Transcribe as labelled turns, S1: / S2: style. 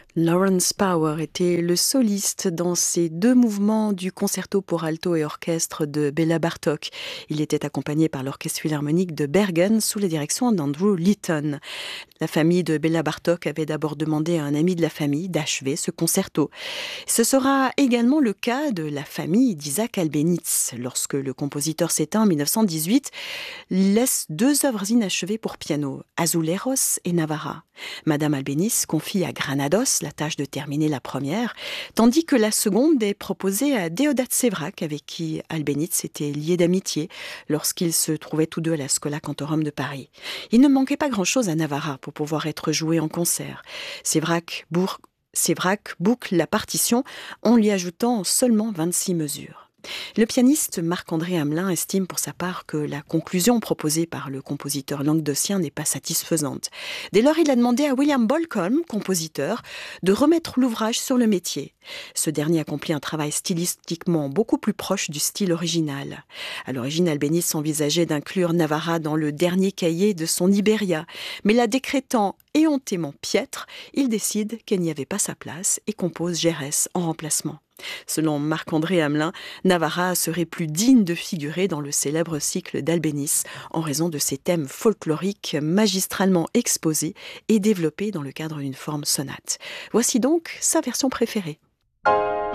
S1: Lawrence Power était le soliste dans ces deux mouvements du concerto pour alto et orchestre de Béla Bartók. Il était accompagné par l'Orchestre philharmonique de Bergen sous la direction d'Andrew Litton. La famille de Béla Bartók avait d'abord demandé à un ami de la famille d'achever ce concerto. Ce sera également le cas de la famille d'Isaac Albéniz. Lorsque le compositeur s'éteint en 1918, il laisse deux œuvres inachevées pour piano, Azuleros et Navarra. Madame Albéniz confie à Granados la tâche de terminer la première, tandis que la seconde est proposée à Déodat Séverac, avec qui Albéniz était lié d'amitié lorsqu'ils se trouvaient tous deux à la Schola Cantorum de Paris. Il ne manquait pas grand-chose à Navarra pour pouvoir être joué en concert. Séverac boucle la partition en lui ajoutant seulement 26 mesures. Le pianiste Marc-André Hamelin estime pour sa part que la conclusion proposée par le compositeur languedocien n'est pas satisfaisante. Dès lors, il a demandé à William Bolcom, compositeur, de remettre l'ouvrage sur le métier. Ce dernier accomplit un travail stylistiquement beaucoup plus proche du style original. À l'origine, Albéniz envisageait d'inclure Navarra dans le dernier cahier de son Iberia, mais la décrétant éhontément piètre, il décide qu'elle n'y avait pas sa place et compose Gérès en remplacement. Selon Marc-André Hamelin, Navarra serait plus digne de figurer dans le célèbre cycle d'Albéniz en raison de ses thèmes folkloriques magistralement exposés et développés dans le cadre d'une forme sonate. Voici donc sa version préférée.